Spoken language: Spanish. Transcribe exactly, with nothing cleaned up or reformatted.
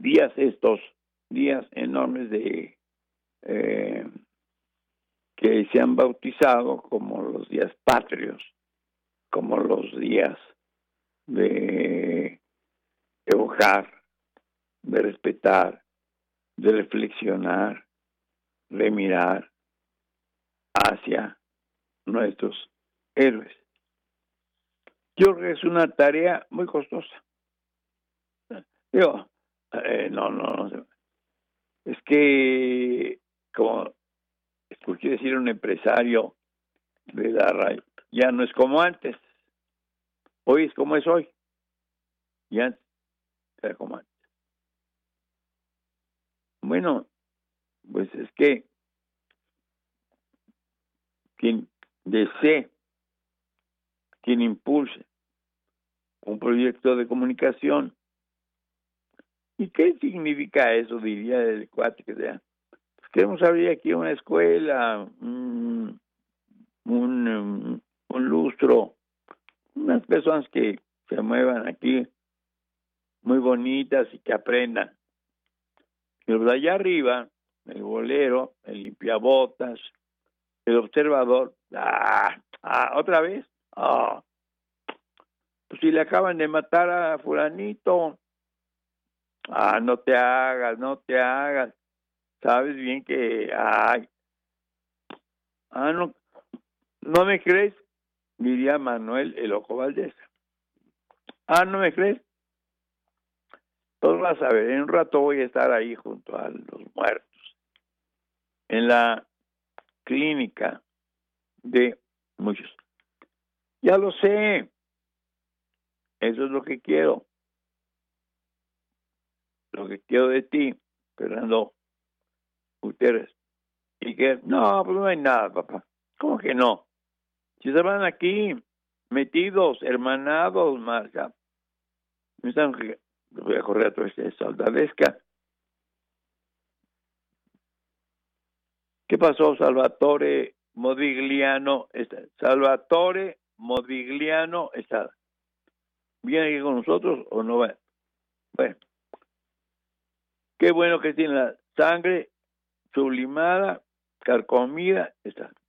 días estos, días enormes de eh, que se han bautizado como los días patrios, como los días de evocar, de respetar, de reflexionar, de mirar hacia nuestros héroes. Yo creo que es una tarea muy costosa. Digo, eh, no, no, no. Es que, como escuché decir a un empresario de la radio, ya no es como antes. Hoy es como es hoy. Y antes era como antes. Bueno, pues es que quien desee, quien impulse un proyecto de comunicación. ¿Y qué significa eso? Diría el cuate que sea. Pues queremos abrir aquí una escuela, un, un, un lustro, unas personas que se muevan aquí muy bonitas y que aprendan. Pero de allá arriba, el bolero, el limpiabotas, el observador, ah, ah otra vez, ah, pues si le acaban de matar a fulanito, ah, no te hagas, no te hagas, sabes bien que, ay, ah, no, no me crees, diría Manuel El Ojo Valdés. Ah, ¿no me crees? Pues vas a ver, en un rato voy a estar ahí junto a los muertos, en la clínica de muchos. Ya lo sé, eso es lo que quiero, lo que quiero de ti, Fernando Gutiérrez. Y que, no, pues no hay nada, papá. ¿Cómo que no? Si estaban aquí metidos, hermanados, marca. Me están, voy a correr a través de Soldadesca. ¿Qué pasó, Salvatore Modigliano? Está, Salvatore Modigliano está. ¿Viene aquí con nosotros o no va? Bueno, qué bueno que tiene la sangre sublimada, carcomida, está.